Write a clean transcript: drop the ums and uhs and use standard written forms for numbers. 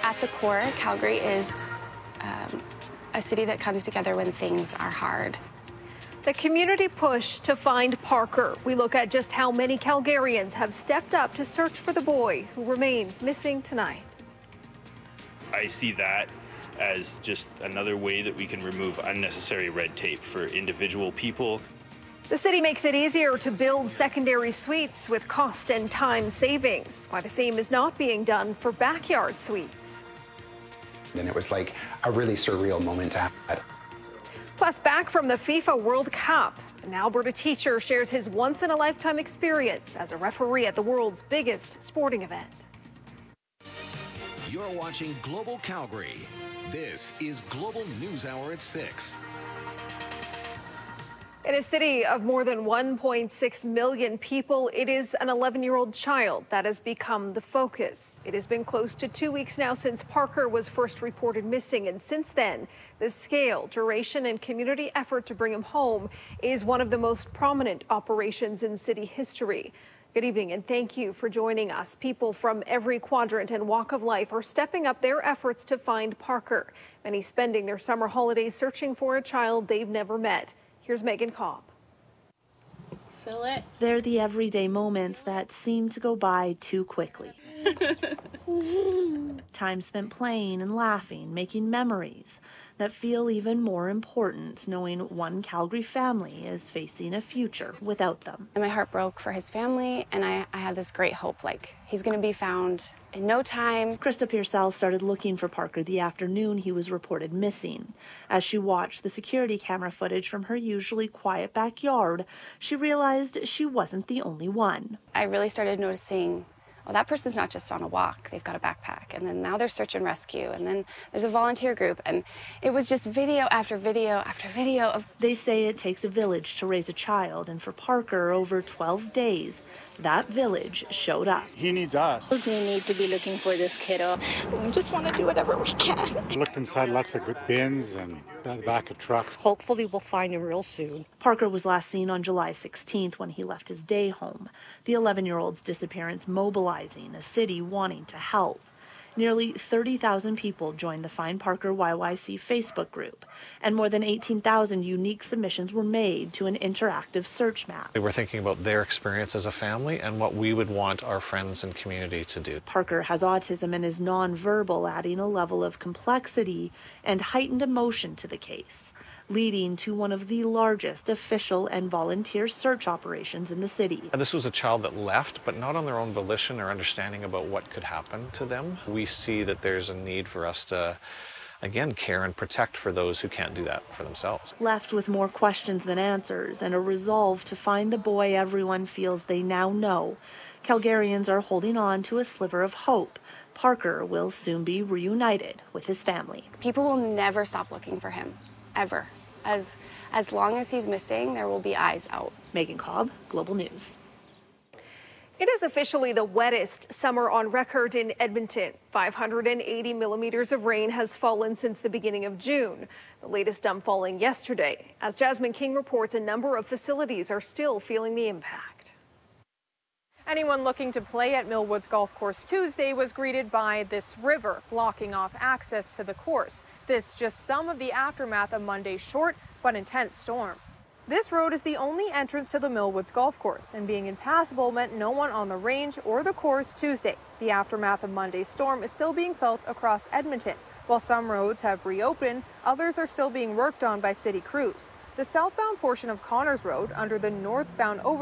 At the core, Calgary is a city that comes together when things are hard. The community push to find Parker. We look at just how many Calgarians have stepped up to search for the boy who remains missing tonight. I see that as just another way that we can remove unnecessary red tape for individual people. The city makes it easier to build secondary suites with cost and time savings, while the same is not being done for backyard suites. And it was like a really surreal moment to have. Plus, back from the FIFA World Cup, an Alberta teacher shares his once-in-a-lifetime experience as a referee at the world's biggest sporting event. You're watching Global Calgary. This is Global News Hour at 6. In a city of more than 1.6 million people, it is an 11-year-old child that has become the focus. It has been close to 2 weeks now since Parker was first reported missing, and since then, the scale, duration, and community effort to bring him home is one of the most prominent operations in city history. Good evening, and thank you for joining us. People from every quadrant and walk of life are stepping up their efforts to find Parker, many spending their summer holidays searching for a child they've never met. Here's Megan Cobb. Fill it. They're the everyday moments that seem to go by too quickly. Time spent playing and laughing, making memories that feel even more important, knowing one Calgary family is facing a future without them. And my heart broke for his family, and I had this great hope, like he's going to be found in no time. Krista Pearsall started looking for Parker the afternoon he was reported missing. As she watched the security camera footage from her usually quiet backyard, she realized she wasn't the only one. I really started noticing, well, that person's not just on a walk, they've got a backpack, and then now they're search and rescue, and then there's a volunteer group, and it was just video after video after video of... They say it takes a village to raise a child, and for Parker, over 12 days, that village showed up. He needs us. We need to be looking for this kiddo. We just want to do whatever we can. Looked inside lots of good bins and the back of trucks. Hopefully we'll find him real soon. Parker was last seen on July 16th when he left his day home. The 11-year-old's disappearance mobilizing a city wanting to help. Nearly 30,000 people joined the Find Parker YYC Facebook group, and more than 18,000 unique submissions were made to an interactive search map. We were thinking about their experience as a family and what we would want our friends and community to do. Parker has autism and is nonverbal, adding a level of complexity and heightened emotion to the case, leading to one of the largest official and volunteer search operations in the city. This was a child that left, but not on their own volition or understanding about what could happen to them. We see that there's a need for us to, again, care and protect for those who can't do that for themselves. Left with more questions than answers and a resolve to find the boy everyone feels they now know, Calgarians are holding on to a sliver of hope. Parker will soon be reunited with his family. People will never stop looking for him. Ever. As long as he's missing, there will be eyes out. Megan Cobb, Global News. It is officially the wettest summer on record in Edmonton. 580 millimeters of rain has fallen since the beginning of June, the latest dump falling yesterday. As Jasmine King reports, a number of facilities are still feeling the impact. Anyone looking to play at Millwoods Golf Course Tuesday was greeted by this river blocking off access to the course. This just some of the aftermath of Monday's short but intense storm. This road is the only entrance to the Millwoods Golf Course, and being impassable meant no one on the range or the course Tuesday. The aftermath of Monday's storm is still being felt across Edmonton. While some roads have reopened, others are still being worked on by city crews. The southbound portion of Connors Road under the northbound over